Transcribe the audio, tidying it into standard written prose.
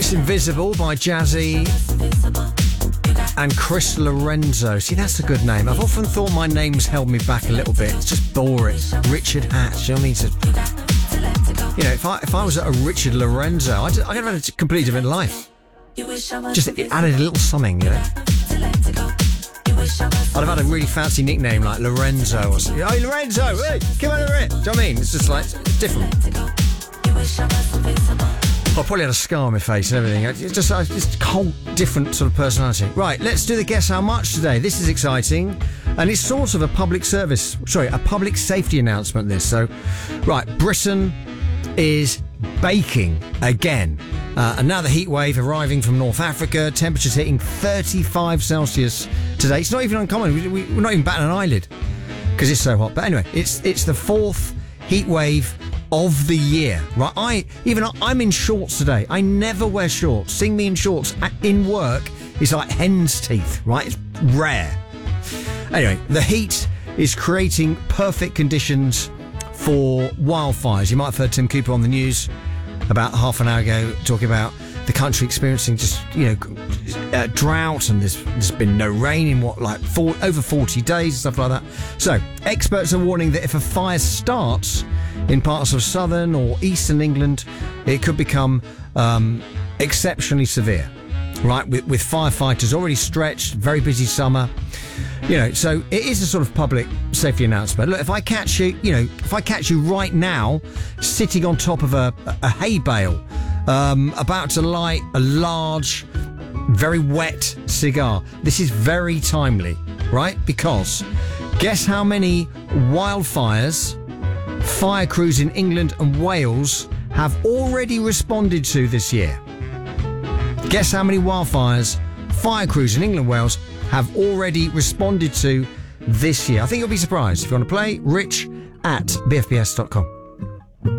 It's Invisible by Jazzy and Chris Lorenzo. See, that's a good name. I've often thought my name's held me back a little bit. It's just boring. Richard Hatch. You know what I mean? If I was a Richard Lorenzo, I'd have had a completely different life. Just added a little something, you know? I'd have had a really fancy nickname like Lorenzo or something. Hey, Lorenzo, hey, come over here. Do you know what I mean? It's just like, it's different. I probably had a scar on my face and everything. It's just a whole different sort of personality. Right, let's do the Guess How Much today. This is exciting. And it's sort of a public safety announcement, this. So, right, Britain is baking again. Another heat wave arriving from North Africa. Temperatures hitting 35 Celsius today. It's not even uncommon. We're not even batting an eyelid because it's so hot. But anyway, it's the fourth heat wave of the year, right? I'm in shorts today. I never wear shorts. Seeing me in shorts in work is like hen's teeth, right? It's rare. Anyway, the heat is creating perfect conditions for wildfires. You might have heard Tim Cooper on the news about half an hour ago talking about the country experiencing just, drought, and there's been no rain in over 40 days and stuff like that. So, experts are warning that if a fire starts in parts of southern or eastern England, it could become exceptionally severe, right? With firefighters already stretched, very busy summer. So it is a sort of public safety announcement. Look, if I catch you right now sitting on top of a hay bale, about to light a large, very wet cigar, this is very timely, right? Because guess how many wildfires fire crews in England and Wales have already responded to this year? Guess how many wildfires fire crews in England and Wales have already responded to this year? I think you'll be surprised. If you want to play, rich@bfbs.com.